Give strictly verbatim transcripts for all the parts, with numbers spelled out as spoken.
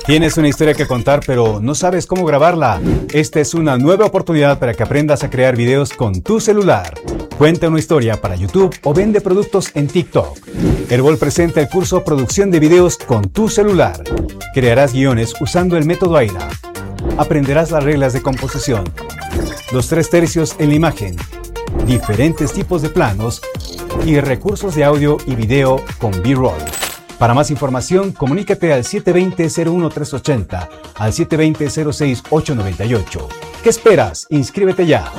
Tienes una historia que contar, pero no sabes cómo grabarla. Esta es una nueva oportunidad para que aprendas a crear videos con tu celular. Cuenta una historia para YouTube o vende productos en TikTok. Herbol presenta el curso Producción de Videos con tu celular. Crearás guiones usando el método AIRA. Aprenderás las reglas de composición, los tres tercios en la imagen, diferentes tipos de planos y recursos de audio y video con B-Roll. Para más información, comunícate al siete dos cero, cero uno tres ocho cero, al siete dos cero, cero seis ocho nueve ocho. ¿Qué esperas? Inscríbete ya.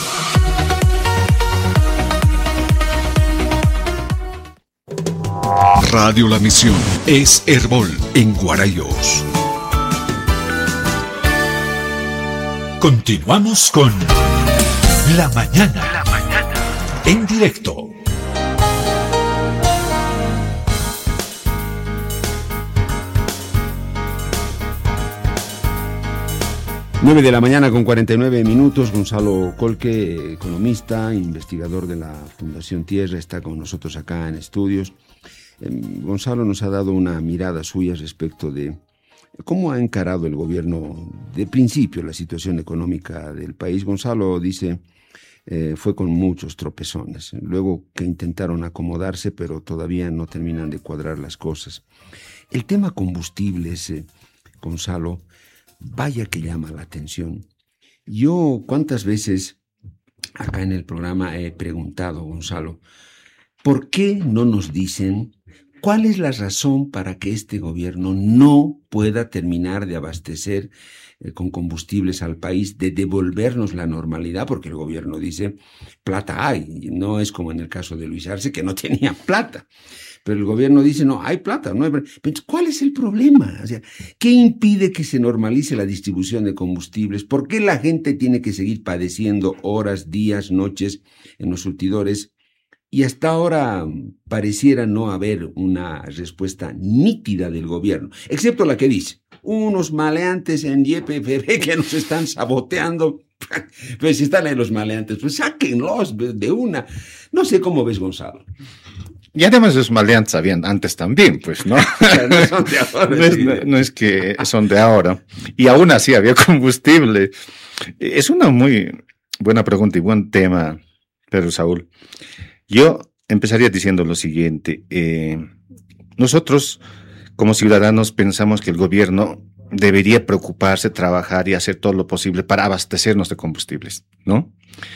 Radio La Misión es Herbol en Guarayos. Continuamos con La Mañana, La Mañana en directo. nueve de la mañana con cuarenta y nueve minutos. Gonzalo Colque, economista, investigador de la Fundación Tierra, está con nosotros acá en estudios. Eh, Gonzalo nos ha dado una mirada suya respecto de cómo ha encarado el gobierno de principio la situación económica del país. Gonzalo dice, eh, fue con muchos tropezones, luego que intentaron acomodarse, pero todavía no terminan de cuadrar las cosas. El tema combustibles, eh, Gonzalo, vaya que llama la atención. Yo cuántas veces acá en el programa he preguntado, Gonzalo, ¿por qué no nos dicen cuál es la razón para que este gobierno no pueda terminar de abastecer eh, con combustibles al país, de devolvernos la normalidad? Porque el gobierno dice, plata hay, no es como en el caso de Luis Arce, que no tenía plata. Pero el gobierno dice, no, hay plata, no hay plata. Pero ¿cuál es el problema? O sea, ¿qué impide que se normalice la distribución de combustibles? ¿Por qué la gente tiene que seguir padeciendo horas, días, noches en los surtidores? Y hasta ahora pareciera no haber una respuesta nítida del gobierno, excepto la que dice, unos maleantes en Y P F B que nos están saboteando. Pues si están ahí los maleantes, pues sáquenlos de una. No sé cómo ves, Gonzalo. Y además los maleantes habían antes también, pues, ¿no? No son de ahora. No es, no, no es que son de ahora. Y aún así había combustible. Es una muy buena pregunta y buen tema, Pedro Saúl. Yo empezaría diciendo lo siguiente. Eh, nosotros, como ciudadanos, pensamos que el gobierno debería preocuparse, trabajar y hacer todo lo posible para abastecernos de combustibles, ¿no?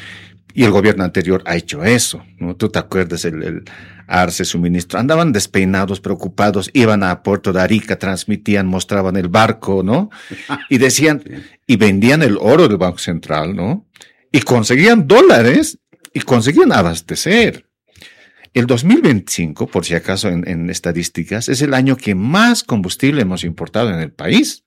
Y el gobierno anterior ha hecho eso, ¿no? Tú te acuerdas, el, el Arce, su ministro, andaban despeinados, preocupados, iban a Puerto de Arica, transmitían, mostraban el barco, ¿no? Y decían, y vendían el oro del Banco Central, ¿no? Y conseguían dólares y conseguían abastecer. El dos mil veinticinco, por si acaso en, en estadísticas, es el año que más combustible hemos importado en el país.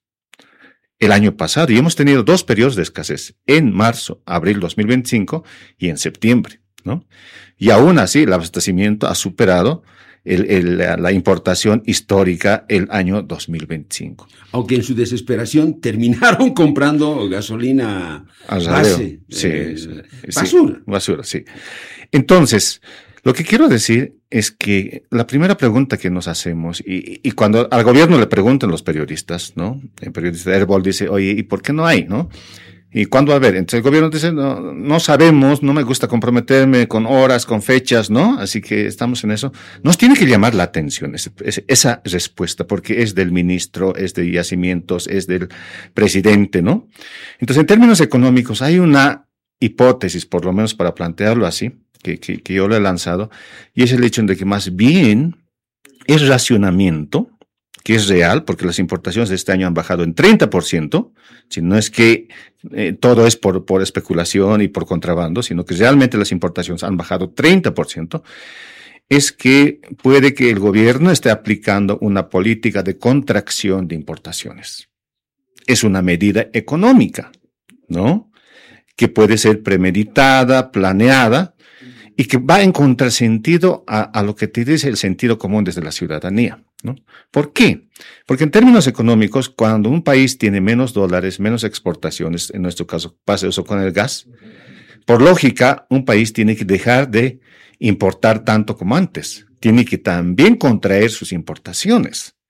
El año pasado, y hemos tenido dos periodos de escasez, en marzo, abril dos mil veinticinco y en septiembre, ¿no? Y aún así el abastecimiento ha superado el, el, la importación histórica el año dos mil veinticinco. Aunque en su desesperación terminaron comprando gasolina base. Sí, eh, sí, basura. Sí, basura, sí. Entonces, lo que quiero decir es que la primera pregunta que nos hacemos, y, y cuando al gobierno le preguntan los periodistas, ¿no? El periodista Herbol dice, oye, ¿y por qué no hay, no? ¿Y cuándo va a haber? Entonces el gobierno dice, no, no sabemos, no me gusta comprometerme con horas, con fechas, ¿no? Así que estamos en eso. Nos tiene que llamar la atención ese, esa respuesta, porque es del ministro, es de Yacimientos, es del presidente, ¿no? Entonces, en términos económicos, hay una hipótesis, por lo menos para plantearlo así, que, que, que yo lo he lanzado, y es el hecho de que más bien es racionamiento, que es real, porque las importaciones de este año han bajado en treinta por ciento, si no es que eh, todo es por, por especulación y por contrabando, sino que realmente las importaciones han bajado treinta por ciento, es que puede que el gobierno esté aplicando una política de contracción de importaciones. Es una medida económica, ¿no? Que puede ser premeditada, planeada, y que va en contrasentido a, a lo que te dice el sentido común desde la ciudadanía, ¿no? ¿Por qué? Porque en términos económicos, cuando un país tiene menos dólares, menos exportaciones, en nuestro caso pasa eso con el gas, por lógica, un país tiene que dejar de importar tanto como antes. Tiene que también contraer sus importaciones.